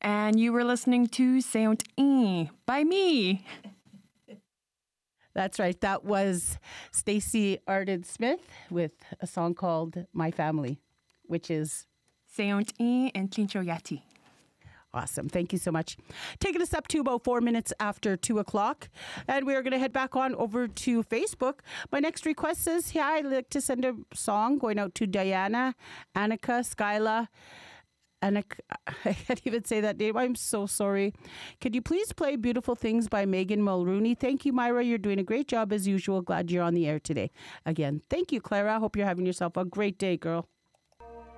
And you were listening to Saint-E by me. That's right. That was Stacey Arden Smith with a song called My Family, which is Saint-E and Chincho Yati. Awesome. Thank you so much. Taking us up to about 4 minutes after 2 o'clock. And we're going to head back on over to Facebook. My next request says, yeah, I'd like to send a song going out to Diana, Annika, Skyla. Annika, I can't even say that name. I'm so sorry. Could you please play Beautiful Things by Megan Mulrooney? Thank you, Myra. You're doing a great job as usual. Glad you're on the air today. Again, thank you, Clara. Hope you're having yourself a great day, girl.